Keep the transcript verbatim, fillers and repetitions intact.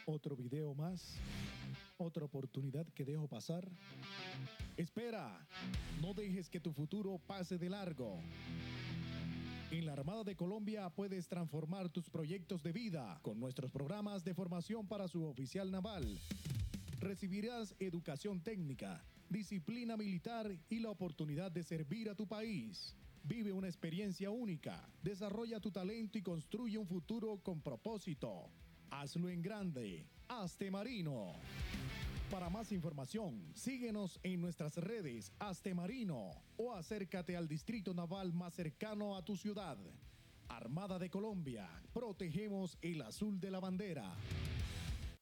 Otro video más, otra oportunidad que dejo pasar. Espera, no dejes que tu futuro pase de largo. En la Armada de Colombia puedes transformar tus proyectos de vida con nuestros programas de formación para su oficial naval. Recibirás educación técnica, disciplina militar y la oportunidad de servir a tu país. Vive una experiencia única, desarrolla tu talento y construye un futuro con propósito. Hazlo en grande. Hazte Marino. Para más información, síguenos en nuestras redes Hazte Marino o acércate al distrito naval más cercano a tu ciudad. Armada de Colombia, protegemos el azul de la bandera.